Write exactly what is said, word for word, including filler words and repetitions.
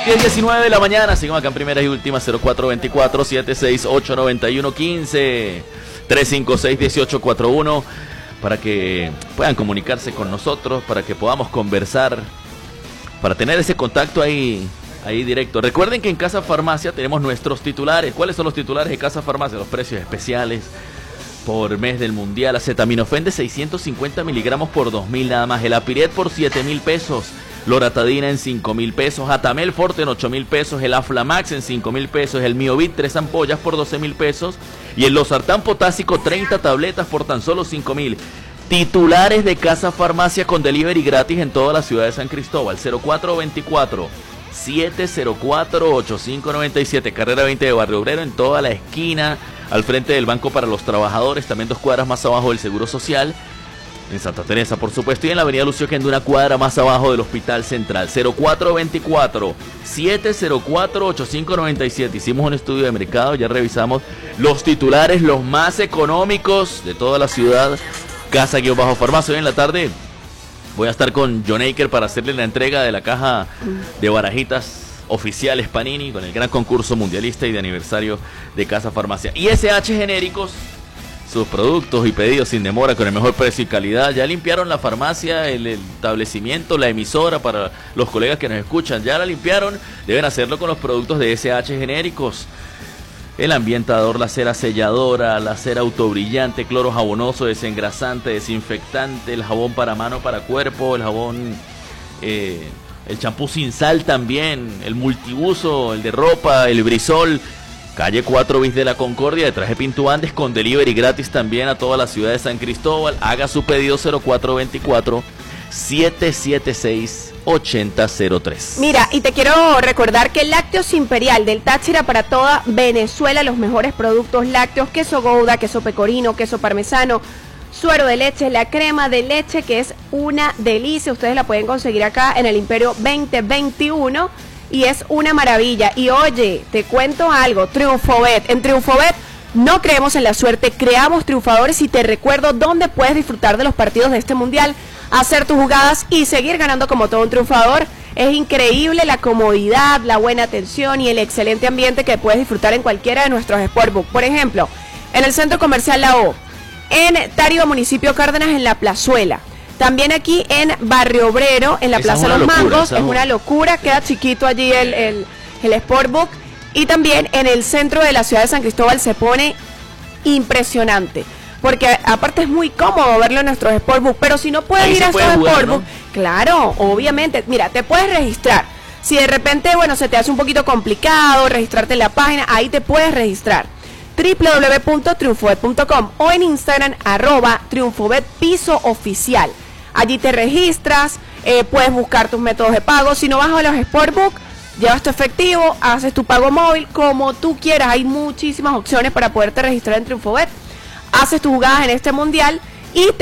diez diecinueve de la mañana. Seguimos acá en primeras y últimas. Cero cuatro veinticuatro, setenta y seis, ocho noventa y uno, quince, trescientos cincuenta y seis, dieciocho cuarenta y uno, para que puedan comunicarse con nosotros, para que podamos conversar, para tener ese contacto ahí ahí directo. Recuerden que en Casa Farmacia tenemos nuestros titulares. ¿Cuáles son los titulares de Casa Farmacia? Los precios especiales por mes del mundial. Acetaminofén de seiscientos cincuenta miligramos por dos mil nada más. El Apiret por siete mil pesos. Loratadina en cinco mil pesos. Atamel Forte en ocho mil pesos. El Aflamax en cinco mil pesos. El Miovit tres ampollas por doce mil pesos. Y el Losartán Potásico treinta tabletas por tan solo cinco mil. Titulares de Casa Farmacia con delivery gratis en toda la ciudad de San Cristóbal. Cero cuatro veinticuatro, siete cero cuatro, ocho cinco nueve siete. Carrera veinte de Barrio Obrero, en toda la esquina, al frente del Banco para los Trabajadores. También dos cuadras más abajo del Seguro Social. En Santa Teresa, por supuesto, y en la avenida Lucio Quendo, una cuadra más abajo del Hospital Central. Cero cuatro veinticuatro, siete cero cuatro, ocho cinco nueve siete. Hicimos un estudio de mercado, ya revisamos los titulares, los más económicos de toda la ciudad. Casa-Farmacia. Hoy en la tarde voy a estar con John Aker para hacerle la entrega de la caja de barajitas oficiales Panini con el gran concurso mundialista y de aniversario de Casa Farmacia. Y S H Genéricos, sus productos y pedidos sin demora con el mejor precio y calidad. Ya limpiaron la farmacia, el, el establecimiento, la emisora para los colegas que nos escuchan. Ya la limpiaron, deben hacerlo con los productos de S H Genéricos. El ambientador, la cera selladora, la cera autobrillante, cloro jabonoso, desengrasante, desinfectante, el jabón para mano, para cuerpo, el jabón, eh, el champú sin sal también, el multiuso, el de ropa, el Brisol. Calle cuatro bis de la Concordia, detrás de Pinto Andes, con delivery gratis también a toda la ciudad de San Cristóbal. Haga su pedido. Cero cuatro veinticuatro, siete siete seis, ochenta cero tres. Mira, y te quiero recordar que Lácteos Imperial del Táchira para toda Venezuela, los mejores productos lácteos, queso Gouda, queso pecorino, queso parmesano, suero de leche, la crema de leche, que es una delicia. Ustedes la pueden conseguir acá en el Imperio veinte veintiuno. Y es una maravilla. Y oye, te cuento algo, Triunfobet. En Triunfobet no creemos en la suerte, creamos triunfadores. Y te recuerdo dónde puedes disfrutar de los partidos de este mundial, hacer tus jugadas y seguir ganando como todo un triunfador. Es increíble la comodidad, la buena atención y el excelente ambiente que puedes disfrutar en cualquiera de nuestros Sportbook. Por ejemplo, en el Centro Comercial La O, en Táriba, Municipio Cárdenas, en La Plazuela. También aquí en Barrio Obrero, en la Esa Plaza de los locura, Mangos, es una... una locura, queda chiquito allí el, el, el Sportbook. Y también en el centro de la ciudad de San Cristóbal se pone impresionante, porque aparte es muy cómodo verlo en nuestros Sportbook, pero si no puedes Ahí ir a estos jugar, Sportbook, ¿no? Claro, obviamente, mira, te puedes registrar. Si de repente, bueno, se te hace un poquito complicado registrarte en la página, ahí te puedes registrar. doble u doble u doble u punto triunfobet punto com o en Instagram, arroba triunfobet piso oficial. Allí te registras, eh, puedes buscar tus métodos de pago. Si no vas a los Sportbook, llevas tu efectivo, haces tu pago móvil, como tú quieras. Hay muchísimas opciones para poderte registrar en Triunfobet. Haces tus jugadas en este mundial y te